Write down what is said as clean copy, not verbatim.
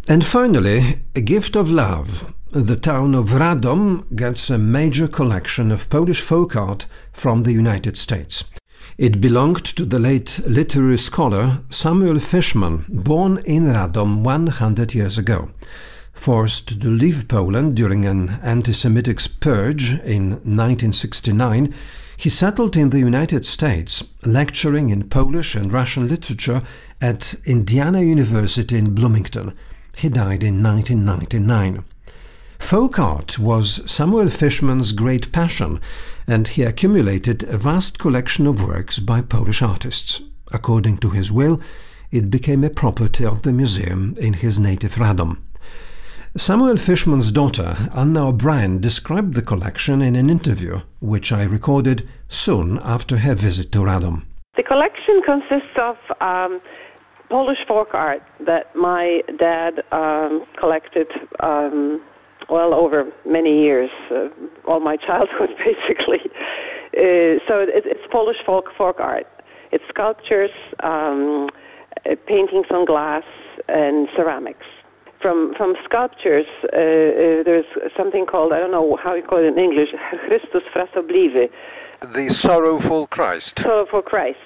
And finally, A Gift of Love. The town of Radom gets a major collection of Polish folk art from the United States. It belonged to the late literary scholar Samuel Fishman, born in Radom 100 years ago. Forced to leave Poland during an anti-Semitic purge in 1969, he settled in the United States, lecturing in Polish and Russian literature at Indiana University in Bloomington. He died in 1999. Folk art was Samuel Fishman's great passion, and he accumulated a vast collection of works by Polish artists. According to his will, it became a property of the museum in his native Radom. Samuel Fishman's daughter, Anna O'Brien, described the collection in an interview, which I recorded soon after her visit to Radom. The collection consists of Polish folk art that my dad collected over many years, all my childhood basically. So it's Polish folk art. It's sculptures, paintings on glass, and ceramics. From sculptures, there's something called, I don't know how you call it in English, Chrystus Frasobliwy. The Sorrowful Christ. Sorrowful Christ.